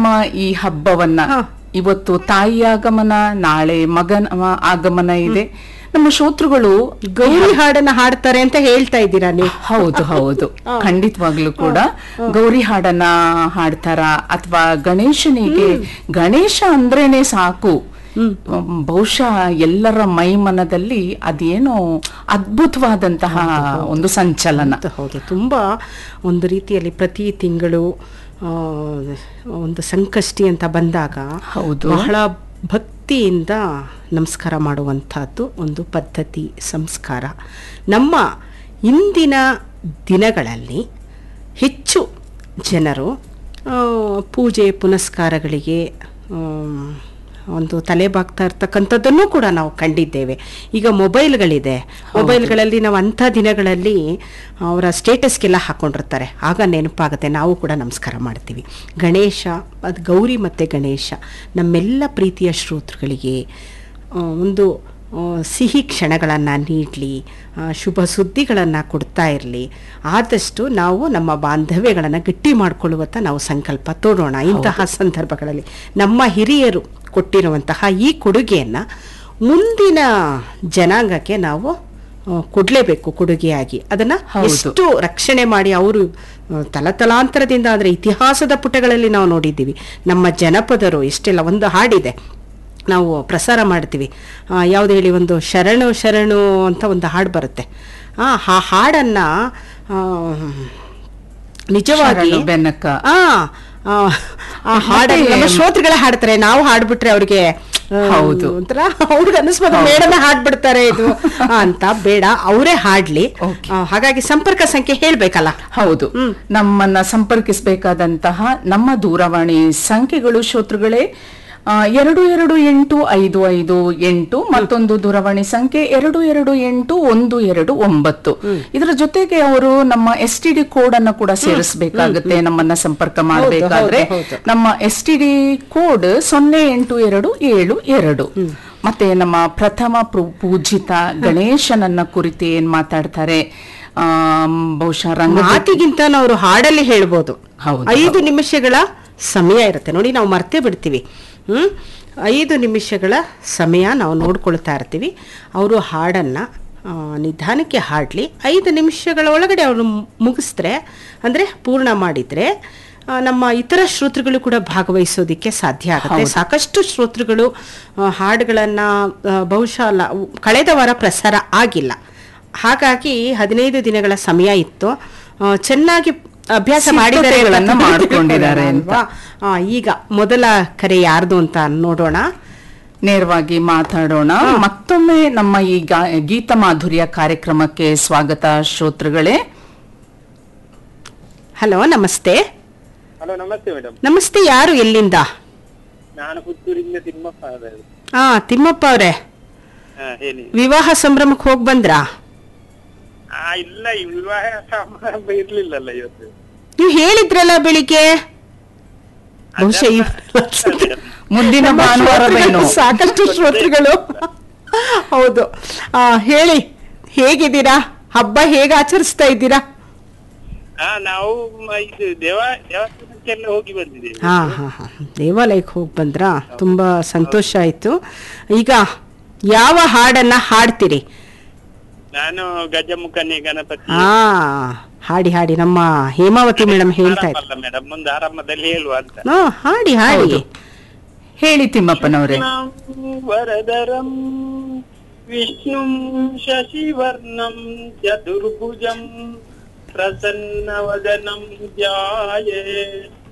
ನಮ್ಮ ಈ ಹಬ್ಬವನ್ನ ಇವತ್ತು ತಾಯಿ ಆಗಮನ, ನಾಳೆ ಮಗನ ಆಗಮನ ಇದೆ. ನಮ್ಮ ಶ್ರೋತೃಗಳು ಗೌರಿ ಹಾಡನ್ನ ಹಾಡ್ತಾರೆ ಅಂತ ಹೇಳ್ತಾ ಇದ್ದೀರಾ ನೀವು? ಹೌದು ಹೌದು, ಖಂಡಿತವಾಗ್ಲೂ ಕೂಡ ಗೌರಿ ಹಾಡನ್ನ ಹಾಡ್ತಾರ, ಅಥವಾ ಗಣೇಶನಿಗೆ ಗಣೇಶ ಅಂದ್ರೇನೆ ಸಾಕು, ಬಹುಶಃ ಎಲ್ಲರ ಮೈ ಮನದಲ್ಲಿ ಅದೇನೋ ಅದ್ಭುತವಾದಂತಹ ಒಂದು ಸಂಚಲನ. ಹೌದು, ತುಂಬಾ ಒಂದು ರೀತಿಯಲ್ಲಿ ಪ್ರತಿ ತಿಂಗಳು ಒಂದು ಸಂಕಷ್ಟಿ ಅಂತ ಬಂದಾಗ ಹೌದು ಬಹಳ ಭಕ್ತಿಯಿಂದ ನಮಸ್ಕಾರ ಮಾಡುವಂಥದ್ದು ಒಂದು ಪದ್ಧತಿ, ಸಂಸ್ಕಾರ. ನಮ್ಮ ಇಂದಿನ ದಿನಗಳಲ್ಲಿ ಹೆಚ್ಚು ಜನರು ಪೂಜೆ ಪುನಸ್ಕಾರಗಳಿಗೆ ಒಂದು ತಲೆ ಬಾಗ್ತಾ ಇರ್ತಕ್ಕಂಥದ್ದನ್ನು ಕೂಡ ನಾವು ಕಂಡಿದ್ದೇವೆ. ಈಗ ಮೊಬೈಲ್ಗಳಿದೆ, ಮೊಬೈಲ್ಗಳಲ್ಲಿ ನಾವು ಅಂಥ ದಿನಗಳಲ್ಲಿ ಅವರ ಸ್ಟೇಟಸ್ಗೆಲ್ಲ ಹಾಕ್ಕೊಂಡಿರ್ತಾರೆ, ಆಗ ನೆನಪಾಗುತ್ತೆ, ನಾವು ಕೂಡ ನಮಸ್ಕಾರ ಮಾಡ್ತೀವಿ. ಗಣೇಶ, ಅದು ಗೌರಿ ಮತ್ತು ಗಣೇಶ ನಮ್ಮೆಲ್ಲ ಪ್ರೀತಿಯ ಶ್ರೋತೃಗಳಿಗೆ ಒಂದು ಸಿಹಿ ಕ್ಷಣಗಳನ್ನು ನೀಡಲಿ, ಶುಭ ಸುದ್ದಿಗಳನ್ನು ಕೊಡ್ತಾ ಇರಲಿ. ಆದಷ್ಟು ನಾವು ನಮ್ಮ ಬಾಂಧವ್ಯಗಳನ್ನು ಗಟ್ಟಿ ಮಾಡಿಕೊಳ್ಳುವಂಥ ನಾವು ಸಂಕಲ್ಪ ತೋಡೋಣ. ಇಂತಹ ಸಂದರ್ಭಗಳಲ್ಲಿ ನಮ್ಮ ಹಿರಿಯರು ಕೊಟ್ಟಿರುವಂತಹ ಈ ಕೊಡುಗೆಯನ್ನು ಮುಂದಿನ ಜನಾಂಗಕ್ಕೆ ನಾವು ಕೊಡಲೇಬೇಕು ಕೊಡುಗೆಯಾಗಿ. ಅದನ್ನು ಎಷ್ಟು ರಕ್ಷಣೆ ಮಾಡಿ ಅವರು ತಲತಲಾಂತರದಿಂದ, ಅಂದರೆ ಇತಿಹಾಸದ ಪುಟಗಳಲ್ಲಿ ನಾವು ನೋಡಿದ್ದೀವಿ, ನಮ್ಮ ಜನಪದರು ಎಷ್ಟೆಲ್ಲ. ಒಂದು ಹಾಡಿದೆ, ನಾವು ಪ್ರಸಾರ ಮಾಡ್ತೀವಿ, ಯಾವುದು ಹೇಳಿ, ಒಂದು ಶರಣು ಶರಣು ಅಂತ ಒಂದು ಹಾಡು ಬರುತ್ತೆ. ಆ ಹಾಡನ್ನು ನಿಜವಾಗಿ ಆ ಹಾಡನ್ನು ನಮ್ಮ ಶ್ರೋತೃಗಳೇ ಹಾಡ್ತಾರೆ. ನಾವು ಹಾಡ್ಬಿಟ್ರೆ ಅವ್ರಿಗೆ ಹೌದು ಒಂಥರ ಅವ್ರಿಗೆ ಅನಿಸ್ಬೋದು ಮೇಡಮೇ ಹಾಡ್ಬಿಡ್ತಾರೆ ಇದು ಅಂತ. ಬೇಡ, ಅವರೇ ಹಾಡ್ಲಿ. ಹಾಗಾಗಿ ಸಂಪರ್ಕ ಸಂಖ್ಯೆ ಹೇಳ್ಬೇಕಲ್ಲ? ಹೌದು, ನಮ್ಮನ್ನ ಸಂಪರ್ಕಿಸಬೇಕಾದಂತಹ ನಮ್ಮ ದೂರವಾಣಿ ಸಂಖ್ಯೆಗಳು ಶ್ರೋತೃಗಳೇ 228558, ಮತ್ತೊಂದು ದೂರವಾಣಿ ಸಂಖ್ಯೆ 228129. ಇದರ ಜೊತೆಗೆ ಅವರು ನಮ್ಮ STD ಕೋಡ್ ಅನ್ನು ಕೂಡ ಸೇರಿಸಬೇಕಾಗುತ್ತೆ. ನಮ್ಮನ್ನ ಸಂಪರ್ಕ ಮಾಡಬೇಕಾದ್ರೆ ನಮ್ಮ STD ಕೋಡ್ 08272. ಮತ್ತೆ ನಮ್ಮ ಪ್ರಥಮ ಪೂಜಿತ ಗಣೇಶನನ್ನ ಕುರಿತು ಏನ್ ಮಾತಾಡ್ತಾರೆ, ಬಹುಶಃ ಮಾತಿಗಿಂತ ಅವರು ಹಾಡಲ್ಲಿ ಹೇಳ್ಬೋದು. 5 ನಿಮಿಷಗಳ ಸಮಯ ಇರುತ್ತೆ ನೋಡಿ, ನಾವು ಮರ್ತೇ ಬಿಡ್ತೀವಿ. 5 ನಿಮಿಷಗಳ ಸಮಯ ನಾವು ನೋಡ್ಕೊಳ್ತಾ ಇರ್ತೀವಿ. ಅವರು ಹಾಡನ್ನು ನಿಧಾನಕ್ಕೆ ಹಾಡಲಿ, 5 ನಿಮಿಷಗಳ ಒಳಗಡೆ ಅವರು ಮುಗಿಸಿದ್ರೆ, ಅಂದರೆ ಪೂರ್ಣ ಮಾಡಿದರೆ ನಮ್ಮ ಇತರ ಶ್ರೋತೃಗಳು ಕೂಡ ಭಾಗವಹಿಸೋದಕ್ಕೆ ಸಾಧ್ಯ ಆಗುತ್ತೆ. ಸಾಕಷ್ಟು ಶ್ರೋತೃಗಳು ಹಾಡುಗಳನ್ನು ಬಹುಶಃ ಕಳೆದ ವಾರ ಪ್ರಸಾರ ಆಗಿಲ್ಲ, ಹಾಗಾಗಿ 15 ದಿನಗಳ ಸಮಯ ಇತ್ತು, ಚೆನ್ನಾಗಿ ಅಭ್ಯಾಸ ಮಾಡಿಕೊಂಡಿದ್ದಾರೆ ಅಲ್ವಾ. ಈಗ ಮೊದಲ ಕರೆ ಯಾರ್ದು ಅಂತ ನೋಡೋಣ, ನೇರವಾಗಿ ಮಾತಾಡೋಣ. ಮತ್ತೊಮ್ಮೆ ನಮ್ಮ ಈ ಗೀತ ಮಾಧುರ್ಯ ಕಾರ್ಯಕ್ರಮಕ್ಕೆ ಸ್ವಾಗತ ಶ್ರೋತೃಗಳೇ. ಹಲೋ, ನಮಸ್ತೆ. ಹಲೋ, ನಮಸ್ತೆ ಮೇಡಮ್. ನಮಸ್ತೆ, ಯಾರು, ಎಲ್ಲಿಂದ? ನಾನು ಪುತ್ತೂರಿಂದ ತಿಮ್ಮಪ್ಪ. ತಿಮ್ಮಪ್ಪ ಅವರೇ, ಹೇಳಿ. ವಿವಾಹ ಸಂಭ್ರಮಕ್ಕೆ ಹೋಗಿ ಬಂದ್ರಾ? ಇಲ್ಲ, ವಿವಾಹ ಸಮಾರಂಭ ಇರ್ಲಿಲ್ಲಲ್ಲ ಇವತ್ತು. ನೀವು ಹೇಳಿದ್ರಲ್ಲ ಬೆಳಿಗ್ಗೆ. ಬಹುಶಃ ಮುಂದಿನ ಭಾನುವಾರವೇನು ಸಾಕಷ್ಟು ಶ್ರೋತೃಗಳು. ಹೌದು, ಹೇಳಿ, ಹೇಗಿದ್ದೀರಾ? ಹಬ್ಬ ಹೇಗೆ ಆಚರಿಸ್ತಾ ಇದ್ದೀರಾ? ನಾವು ಇದು ದೇವಸ್ಥಾನಕ್ಕೆಲ್ಲ ಹೋಗಿ ಬಂದಿದ್ದೇವೆ. ದೇವಾಲಯಕ್ಕೆ ಹೋಗಿ ಬಂದ್ರಾ? ತುಂಬಾ ಸಂತೋಷ ಆಯ್ತು. ಈಗ ಯಾವ ಹಾಡನ್ನ ಹಾಡ್ತೀರಿ? ನಾನು ಗಜಮುಖನೇ ಗಣಪತಿ. ಹಾಡಿ ಹಾಡಿ, ನಮ್ಮ ಹೇಮಾವತಿ ಮೇಡಮ್ ಹೇಳ್ತಾ ಇದ್ದಾರೆ ಮೇಡಮ್, ಮುಂದೆ ಆರಂಭದಲ್ಲಿ ಹೇಳುವ ಅಂತ. ಹಾಡಿ ಹಾಡಿ ಹೇಳಿ ತಿಮ್ಮಪ್ಪನವರೇ. ವರದರಂ ವಿಷ್ಣುಂ ಶಶಿವರ್ಣಂ ಚತುರ್ಭುಜಂ ಪ್ರಸನ್ನವದನಂ ಧ್ಯಾಯೇತ್